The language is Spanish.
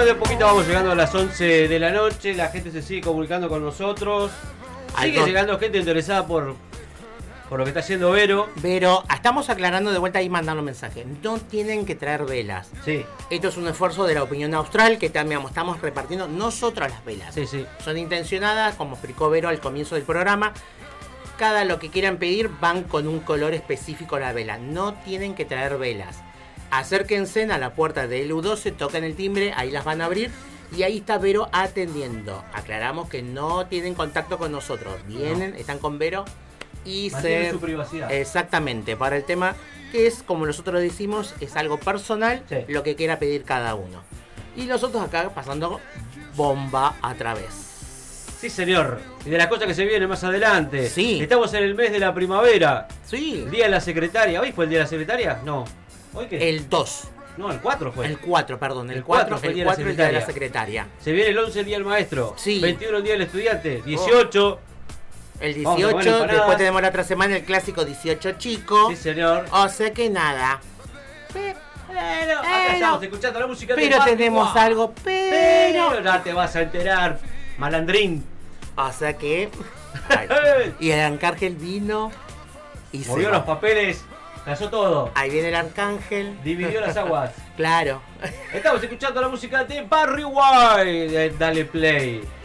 Bueno, de poquito vamos llegando a las 11 de la noche. La gente se sigue comunicando con nosotros. Sigue llegando gente interesada por lo que está haciendo Vero. Pero estamos aclarando de vuelta ahí, mandando mensajes. No tienen que traer velas. Sí. Esto es un esfuerzo de la opinión austral que también estamos repartiendo nosotros las velas. Sí, sí. Son intencionadas, como explicó Vero al comienzo del programa. Cada lo que quieran pedir van con un color específico a la vela. No tienen que traer velas. Acérquense a la puerta del U12, tocan el timbre, ahí las van a abrir. Y ahí está Vero atendiendo. Aclaramos que no tienen contacto con nosotros. Vienen, están con Vero y mantienen su privacidad. Exactamente, para el tema que es, como nosotros decimos, es algo personal, sí, lo que quiera pedir cada uno. Y nosotros acá pasando bomba a través. Sí, señor. Y de las cosas que se vienen más adelante. Sí. Estamos en el mes de la primavera. Sí. El Día de la Secretaria. ¿Hoy fue el Día de la Secretaria? No. ¿Hoy qué? El 2. No, el 4 fue. El 4, perdón. El 4 4 fue el 4 el Día de la Secretaria. Se viene el 11 el Día del Maestro. Sí. 21 el Día del Estudiante. 18. El 18, después tenemos la otra semana el clásico 18 chico. Sí, señor. O sea que nada. Acá estamos escuchando la música de pero tenemos algo, pero ya te vas a enterar, malandrín. O sea que... y el arcángel vino y movió los papeles, cayó todo. Ahí viene el arcángel. Dividió las aguas. Claro. Estamos escuchando la música de Barry White. Dale play.